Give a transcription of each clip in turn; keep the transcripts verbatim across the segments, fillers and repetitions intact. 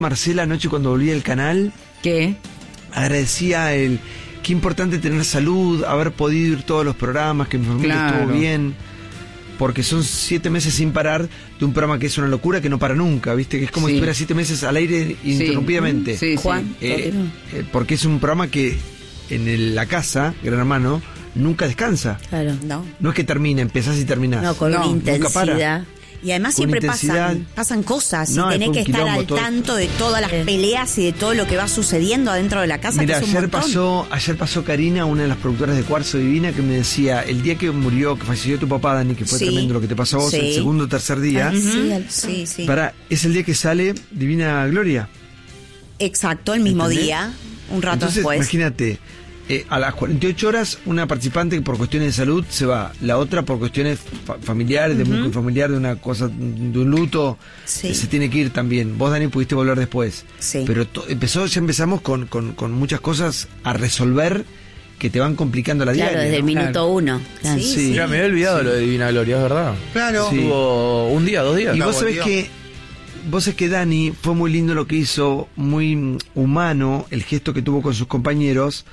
Marcela anoche cuando volví al canal. ¿Qué? Agradecía el qué importante tener salud, haber podido ir todos los programas, que mi familia Claro. estuvo bien. Porque son siete meses sin parar de un programa que es una locura, que no para nunca, ¿viste? Que es como Sí. si estuviera siete meses al aire ininterrumpidamente. Sí, sí. Juan, Eh, eh, porque es un programa que en el- la casa, Gran Hermano, nunca descansa. Claro, no. No es que termina, empezás y terminás. No, con No, una nunca para. intensidad. Y además Con siempre intensidad. pasan, pasan cosas No, y tenés fue un que estar quilombo al todo. tanto de todas las peleas y de todo lo que va sucediendo adentro de la casa. Mira, que es un ayer montón. pasó, ayer pasó Karina, una de las productoras de Cuarzo Divina, que me decía, el día que murió, que falleció tu papá, Dani, que fue Sí. tremendo lo que te pasó a vos, Sí. el segundo o tercer día, Ah, sí, al- sí, sí. para, es el día que sale Divina Gloria. Exacto, el mismo ¿Entendés? día, un rato Entonces, después. imagínate, eh, a las cuarenta y ocho horas, una participante que por cuestiones de salud se va, la otra por cuestiones fa- familiares, de núcleo familiar, de una cosa, de un luto, Sí. eh, se tiene que ir también. Vos, Dani, pudiste volver después. Sí. Pero to- empezó, ya empezamos con, con, con muchas cosas a resolver que te van complicando la Claro, diaria. desde el ¿no? minuto Claro. uno. Claro. Sí. Mira, me había olvidado lo de Divina Gloria, es verdad. Claro. Sí. Tuvo un día, dos días. Y La vos sabés volvió. que vos sabés que Dani fue muy lindo lo que hizo, muy mm, humano el gesto que tuvo con sus compañeros,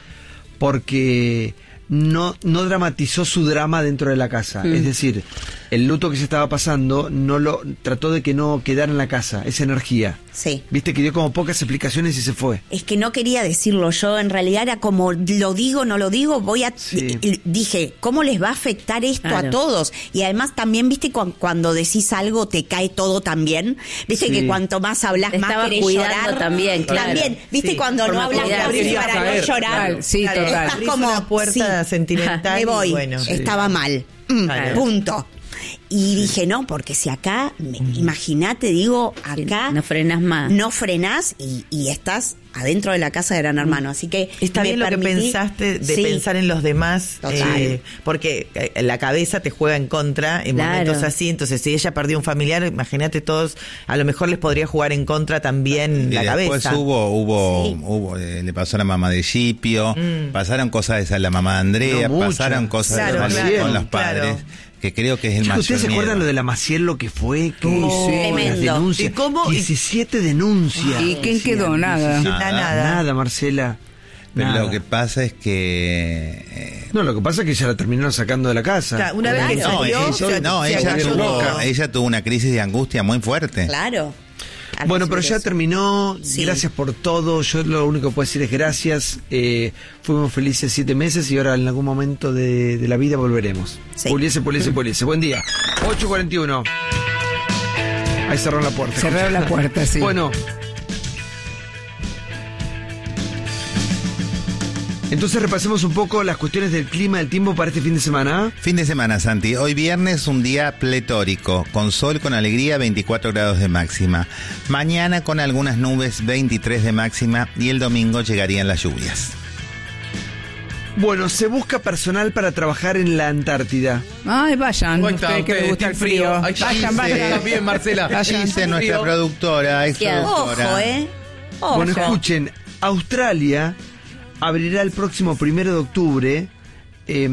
porque no, no dramatizó su drama dentro de la casa. Mm. Es decir, el luto que se estaba pasando no lo trató de que no quedara en la casa, esa energía. Sí. Viste que dio como pocas explicaciones y se fue. Es que no quería decirlo yo, en realidad era como, lo digo, no lo digo, voy a... Sí. d- Dije, ¿cómo les va a afectar esto Claro. a todos? Y además también, viste, cu- cuando decís algo te cae todo también. Viste Sí. que cuanto más hablas, Te más estaba querés cuidando llorar. también, claro. También, viste, Sí, cuando no forma hablas cuidada. casi Querías para caer, no llorar. claro, sí, Claro, total. Estás abrís como, una puerta sí, sentimental me voy, y bueno. estaba mal. Mm, Claro. Punto. Y dije, no, porque si acá, me- imagínate, digo, acá No frenas más. no frenás y, y estás adentro de la casa de Gran Hermano. Así que Está me bien lo que permití- pensaste de Sí. pensar en los demás, Total. eh, porque eh, la cabeza te juega en contra en Claro. momentos así. Entonces, si ella perdió un familiar, imagínate todos, a lo mejor les podría jugar en contra también Y la después cabeza. hubo, hubo, Sí. hubo eh, le pasó a la mamá de Scipio, Mm. pasaron cosas de la mamá de Andrea, No, mucho. pasaron cosas Claro, de claro, con los claro. padres, que creo que es el Chicos, mayor ¿ustedes se acuerdan miedo. lo de la Maciel, lo que fue? Que Uy, sí. las Tremendo. denuncias. ¿Y cómo? diecisiete denuncias. ¿Y quién quedó? Nada. Nada, nada. Nada, Marcela. Pero Nada. lo que pasa es que eh, No, lo que pasa es que ya la terminaron sacando de la casa. Claro, una vez que Claro. no, salió, ella, se- no, se ella acalló tuvo, todo. ella tuvo una crisis de angustia muy fuerte. Claro. Al Bueno, pero recibir ya eso. terminó. Sí. Gracias por todo. Yo lo único que puedo decir es gracias. Eh, fuimos felices siete meses y ahora en algún momento de, de la vida volveremos. Sí. Puliese, puliese, puliese. Buen día. ocho cuarenta y uno. Ahí cerraron la puerta. Cerraron la puerta, sí. Bueno. Entonces repasemos un poco las cuestiones del clima, del tiempo para este fin de semana. Fin de semana, Santi. Hoy viernes un día pletórico, con sol, con alegría, veinticuatro grados de máxima. Mañana con algunas nubes, veintitrés de máxima, y el domingo llegarían las lluvias. Bueno, se busca personal para trabajar en la Antártida. Ay, vayan. Ahí está, Ustedes que les ustedes, gusta el team frío. frío. Ahí está. Vayan, vayan. También, Marcela. Vayan. Dice nuestra Frío. productora, ex productora. Ojo, ¿eh? Ojo. Bueno, escuchen, Australia abrirá el próximo primero de octubre eh,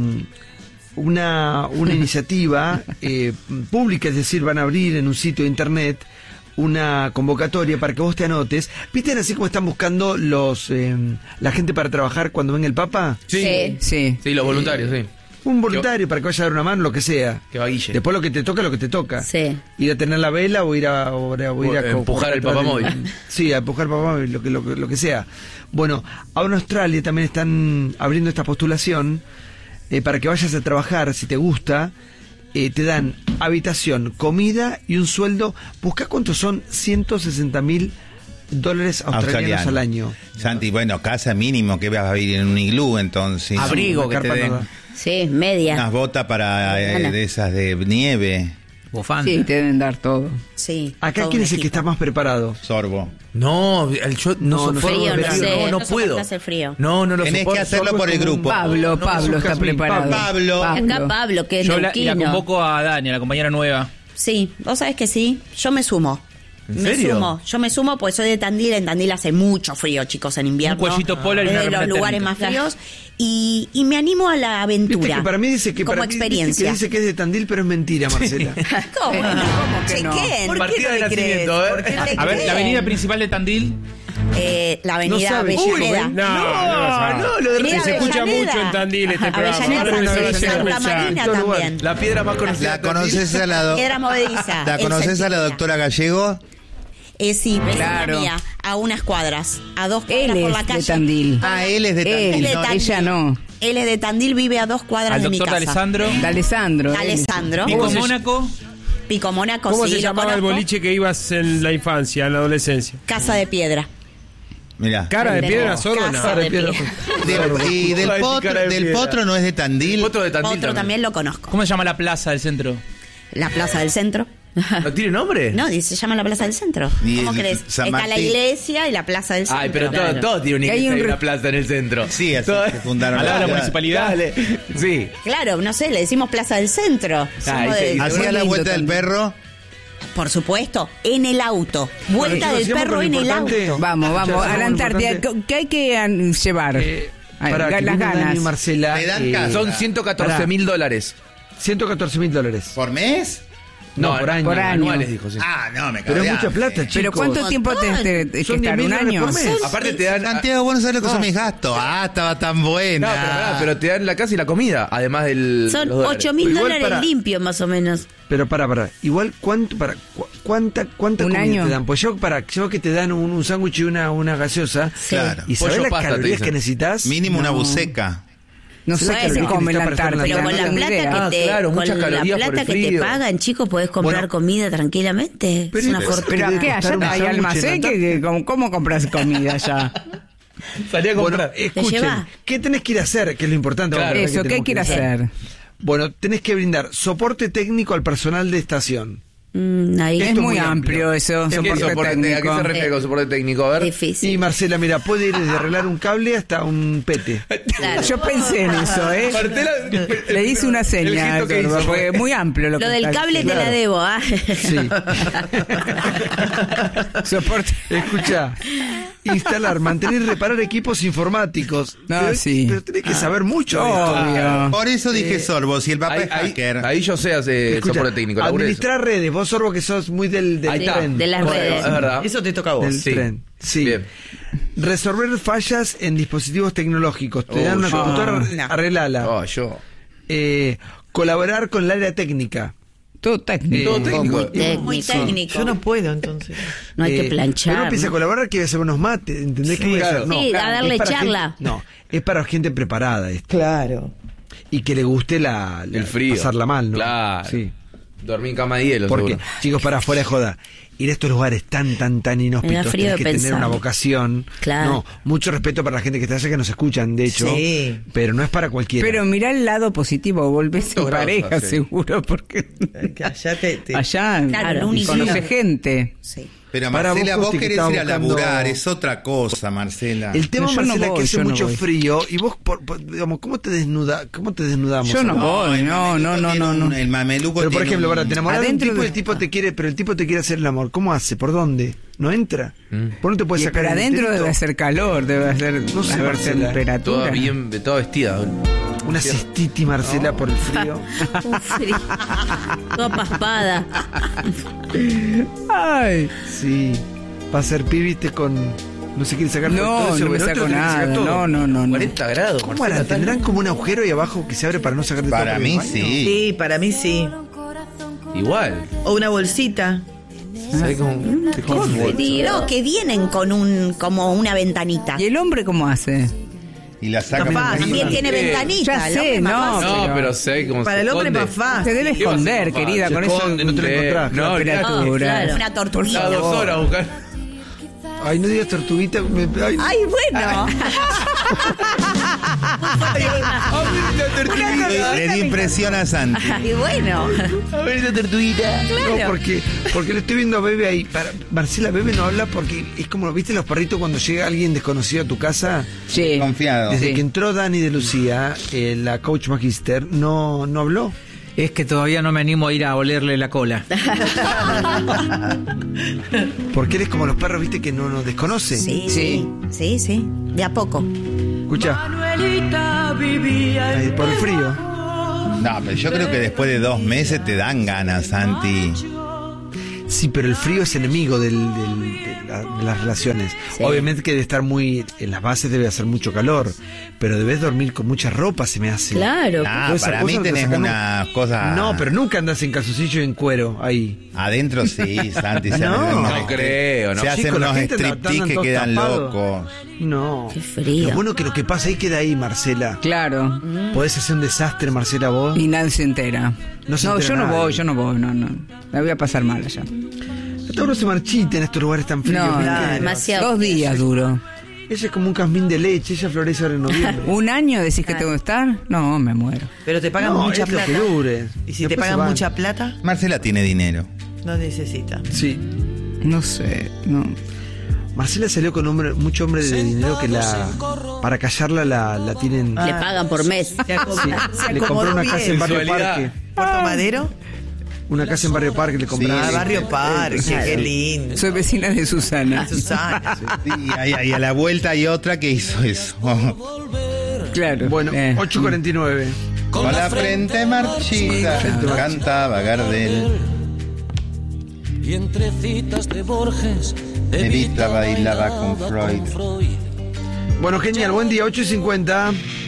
una, una iniciativa eh, pública, es decir, van a abrir en un sitio de internet una convocatoria para que vos te anotes. ¿Visten así como están buscando los eh, la gente para trabajar cuando venga el Papa? Sí. Sí. Sí, los voluntarios, sí. Un voluntario para que vaya a dar una mano, lo que sea. Que va Guille. Después lo que te toca, lo que te toca. Sí. Ir a tener la vela o ir a, o ir a, o ir a O empujar el cortar papamóvil. Sí, a empujar el papamóvil, lo que, lo, que- lo que sea. Bueno, ahora en Australia también están abriendo esta postulación eh, para que vayas a trabajar, si te gusta. Eh, te dan habitación, comida y un sueldo. Busca cuántos son ciento sesenta mil dólares australianos Australiano. al año. Santi, bueno, casa mínimo, que vas a vivir en un iglú, entonces. Abrigo Una que te carpa den. nueva. Sí, media. Unas botas para eh, Ana. de esas de nieve, Bufanda. Sí, te deben dar todo. Sí. Acá, todo ¿quién un es el que equipo. está más preparado? sorbo. No, el yo No, no, no soporto Frío, el no sé. no, no no puedo. soportás el frío. No, no lo Tenés soporto. que hacerlo Sorbo por es el como un grupo. Pablo, No, Pablo sos está Jazmín, preparado. Pablo. Acá Pablo, que es Yo la, y la neuquino. convoco a Dani, a la compañera nueva. Sí, vos sabés que sí, yo me sumo. ¿En me serio? sumo, yo me sumo pues soy de Tandil, en Tandil hace mucho frío, chicos, en invierno. Un cuellito polar y es una de los remera lugares térmica. más fríos y, y me animo a la Viste aventura. que para mí dice que como para mí, viste experiencia. que dice que es de Tandil, pero es mentira, Marcela. ¿Cómo? ¿Cómo que no? Chequen. ¿Por qué Partida no de le crees? nacimiento, a ver. ¿Por qué no le A ver, crees? la avenida principal de Tandil. Eh, la avenida No sabe. Avellaneda. Uy, No, no, no, lo de Avenida se escucha Avellaneda. mucho en Tandil este programa. Avellaneda, Ahora Santa- empezó a hacer Santa pensar. Marina todo lugar. también. La piedra más conocida. ¿La de Tandil. conoces a la, do- Piedra movediza. ¿La el conoces a la centinela. doctora Gallego? Eh, sí, vecina Claro. mía, a unas cuadras, a dos Él cuadras por es la calle. de Tandil. Ah, él es de Él, Tandil. Él es de no, Tandil. ella no. Él es de Tandil, vive a dos cuadras Al de mi doctor de casa. Alessandro. De Alessandro. él. Alessandro. Pico se- Mónaco. Pico Mónaco, ¿Cómo sí, se lo llamaba el conozco. boliche que ibas en la infancia, en la adolescencia? Casa de Piedra. Mirá. Cara de Del- piedra, sordo, Casa no. de Piedra. Del- y del Ay, potro, cara de del piedra. potro no es de Tandil. Otro de Tandil. Otro también lo conozco. ¿Cómo se llama la plaza del centro? La Plaza del Centro. ¿No tiene nombre? No, se llama la Plaza del Centro. Y ¿Cómo el crees? San Está la Martín. iglesia y la Plaza del Centro. Ay, pero todo, Claro. todo tiene una Y hay iglesia un y re- una plaza en el centro. Sí, así Todo- se fundaron Al lado de la ciudad. municipalidad. Dale. Sí. Claro, no sé, le decimos Plaza del Centro. Somos sí, de- sí. Hacía la lindo vuelta del Tandil. perro. Por supuesto, en el auto. Vuelta chicos, del sigamos perro con en lo el importante. auto. Vamos, vamos, Escuchá, a la sigamos con lo Antártida. importante. ¿Qué hay que an- llevar? Eh, Ay, para ga- que las venga Dani y ganas. Marcela. Me dan eh, casa. Son ciento catorce mil dólares. ciento catorce mil dólares. ¿Por mes? No, por año. por año. Anuales, dijo, sí. Ah, no, me Pero es cagué. mucha plata, chicos. ¿Pero cuánto tiempo tenés que- que Son estar? diez mil ¿Un año? dólares por mes. Aparte te dan... Santiago, vos no sabés lo que son mis gastos. Ah, estaba tan buena. No, pero, pará, pero te dan la casa y la comida, además del... Son los dólares. ocho mil Igual dólares para- limpios, más o menos. Pero para, para. Igual, ¿cuánto, para, cu- cuánta, cuánta Un comida año. te dan? Pues yo, para, yo que te dan un, un sándwich y una, una gaseosa. Claro. ¿Y sabes Pollo las pasta, te calorías dicen. que necesitas? Mínimo una No. buceca. No sé ¿Sabes qué lo se que come en la necesita para estar en Antártida. Pero con no la tengo plata idea. que Ah, te, claro, con muchas la calorías por plata el que te frío. pagan, chicos, podés comprar Bueno. comida tranquilamente. Pero es una ¿y fortuna. ¿Pero Debe qué? costar ¿Allá un hay sándwich almacén? en ¿Qué- qué- cómo, ¿Cómo compras comida allá? Salí a Bueno, comprar. escuchen. lleva? ¿Qué tenés que ir a hacer? Que es lo importante. Claro. vamos a ver Eso, ¿qué hay tenemos que ir a hacer? Bueno, tenés que brindar soporte técnico al personal de estación. Mm, ahí Es Esto muy muy amplio amplio. eso, ¿Qué soporte soporte técnico? ¿A qué técnico. se refiere con soporte técnico? A ver. difícil. Y Marcela, mira, puede ir desde arreglar un cable hasta un pete. Claro. Yo pensé en eso, ¿eh? Marcela- Le hice una el seña, gesto que Sorba, hizo. porque es muy amplio lo, Lo que del está cable te diciendo. la debo, ¿ah? Sí. Soporte. Escucha, instalar, mantener y reparar equipos informáticos. No, pero, sí. pero tenés que saber mucho. de esto. Obvio. Por eso dije Eh, Sorbo, si el papá Ahí, es ahí- hacker. ahí yo sé hacer Escucha, soporte técnico. laburé eso. administrar redes. Vos, Sorbo, que sos muy del, del Ahí está. tren. De las Bueno, redes. Es verdad. Eso te toca a vos. Del Sí. tren. Sí. Bien. Resolver fallas en dispositivos tecnológicos. Te Oh, dan una yo- computadora, No. arreglala. Oh, yo. Eh, colaborar con el área técnica. Todo técnico. Todo técnico. Muy técnico. Muy técnico. Yo no puedo, entonces. No hay Eh, que planchar. Pero uno empieza a ¿no? colaborar que va a hacer unos mates, ¿entendés? Sí, ¿Qué voy a claro. hacer? No, Sí, a claro, darle es para charla. gente- no, es para gente preparada esto. Claro. Y que le guste la, la- El frío. pasarla mal, ¿no? Claro. Sí. Dormí en cama de hielo, Porque, seguro. chicos, para afuera de joda, ir a estos lugares tan, tan, tan Me da inhóspitos, frío tenés de que tener pensar. una vocación. Claro. No, mucho respeto para la gente que está allá que nos escuchan, de hecho. Sí. Pero no es para cualquiera. Pero mirá el lado positivo, volvés en ¿Cuántos grados pareja hace? seguro, porque Que allá te, te- allá Claro, el único- conoce gente. Sí. Pero Para Marcela, vos, vos Costi, que querés estaba ir a buscando- laburar, es otra cosa, Marcela. El tema, No, yo no Marcela, voy, que hace yo no mucho voy. frío y vos, por, por- digamos, ¿cómo te desnuda, cómo te desnudamos? Yo no ahora? voy, el no, no, mameluco no, tiene no, un- no. El mameluco Pero por tiene ejemplo, un- para te enamoras de un Adentro tipo y de- el tipo te quiere, pero el tipo te quiere hacer el amor. ¿Cómo hace? ¿Por dónde? ¿No entra? ¿Por no te puedes Y- sacar pero el adentro enterito? debe hacer calor, debe hacer No sé, haber Marcela. temperatura. Toda bien, toda vestida. Una cistitis, Marcela, por el frío. Un frío. Toda paspada. Ay, Sí. Va a ser pibiste con... No se quiere sacar todo no, eso, no me pero saco otro tiene que sacar nada, todo. no, no, no, no. cuarenta grados. ¿Cómo Marcela, harán? tan- ¿Tendrán como un agujero ahí abajo que se abre para no sacar de todo Para por el mí baño? sí. Sí, para mí sí. Igual. O una bolsita. ¿Sabés cómo? te jodes. No, que vienen con un como una ventanita. ¿Y el hombre cómo hace? Y la sacan Capaz, por También arriba. tiene Sí. ventanita. Ya el sé, hombre es más no, fácil. No, pero- pero sé cómo Para se el hombre es esconde. más fácil. Se debe ¿Qué va a hacer esconder, papá? querida, Se con esconde, eso. no te lo Eh, encontrás. no, claro. temperatura. Claro. Una tortuguita. Cada dos horas a buscar. Ay, no digas tortuguita. Me, ay, Ay, bueno. Le di impresión a Santi. Y bueno. a ver esa tortuguita. Claro. No, porque, porque le estoy viendo a Bebe ahí. Para, Marcela, Bebe no habla porque es como, ¿viste los perritos cuando llega alguien desconocido a tu casa? Sí. Confiado. Desde Sí. que entró Dani de Lucía, eh, la coach magister, no, no habló. Es que todavía no me animo a ir a olerle la cola. Porque eres como los perros, viste, que no nos desconocen. Sí, sí, sí, sí. De a poco. Escucha. Ahí, por el frío. No, pero yo creo que después de dos meses te dan ganas, Santi. Sí, pero el frío es enemigo del, del- de, la- de las relaciones. Sí. Obviamente que debe estar muy... En las bases debe hacer mucho calor, pero debes dormir con mucha ropa, se me hace. Claro. Ah, Toda esa para cosa mí no te tenés saca una cosa... No, pero nunca andas en calzoncillo y en cuero, ahí. Adentro sí, Santi. Se No. hacen unos No creo, no. Se hacen Chicos, la unos gente anda- striptease andan que todos quedan tapados. locos. No. Qué frío. Lo bueno que lo que pasa ahí queda ahí, Marcela. Claro. Podés hacer un desastre, Marcela, vos. Y nadie se entera. No se entera yo no nadie. voy, yo no voy, no, no. La voy a pasar mal allá. Hasta uno se marchita en estos lugares tan fríos. No, ¿viste? claro. Demasiado. Dos días duro. Ella es como un jazmín de leche, ella florece ahora en noviembre. ¿Un año decís que tengo que estar? No, me muero. Pero te pagan No, mucha es lo plata. que dure. Y si te Después se pagan van. mucha plata, Marcela tiene dinero. no necesita. Sí. No sé, no. Marcela salió con hombre, mucho hombre de dinero que la para callarla la, la tienen. Le pagan por mes. Se, acom- Sí, se le compró acomodó una casa en bien. Barrio Sensualidad. Parque. Puerto Madero. Una casa en Barrio Parque le compró. Ah, Sí, Barrio sí, Parque, sí, qué sí. lindo. Soy vecina de Susana. Susana. Y, a- y a la vuelta hay otra que hizo eso. Claro. Bueno, Eh. ocho cuarenta y nueve. Con la frente marchita, cantaba Gardel. Y entre citas de Borges, Evita bailaba con Freud. Bueno, genial, buen día, ocho y cincuenta.